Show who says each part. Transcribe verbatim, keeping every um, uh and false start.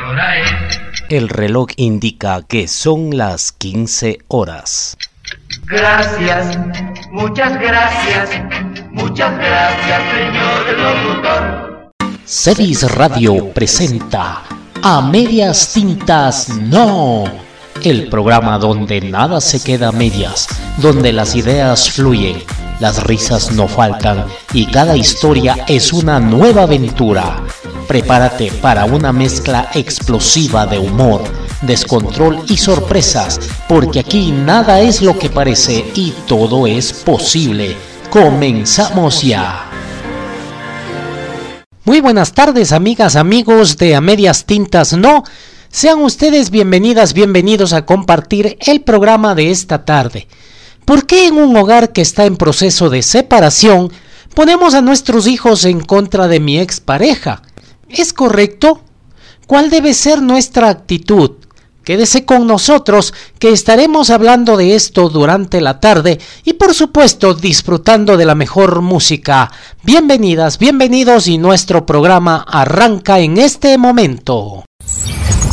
Speaker 1: hora es?
Speaker 2: El reloj indica que son las quince horas.
Speaker 1: Gracias, muchas gracias, muchas gracias, señor locutor.
Speaker 2: Cedis Radio presenta A Medias Tintas No, el programa donde nada se queda a medias, donde las ideas fluyen, las risas no faltan y cada historia es una nueva aventura. Prepárate para una mezcla explosiva de humor, descontrol y sorpresas, porque aquí nada es lo que parece y todo es posible. ¡Comenzamos ya! Muy buenas tardes, amigas, amigos de A Medias Tintas No. Sean ustedes bienvenidas, bienvenidos a compartir el programa de esta tarde. ¿Por qué en un hogar que está en proceso de separación ponemos a nuestros hijos en contra de mi expareja? ¿Es correcto? ¿Cuál debe ser nuestra actitud? Quédese con nosotros, que estaremos hablando de esto durante la tarde y por supuesto disfrutando de la mejor música. Bienvenidas, bienvenidos y nuestro programa arranca en este momento.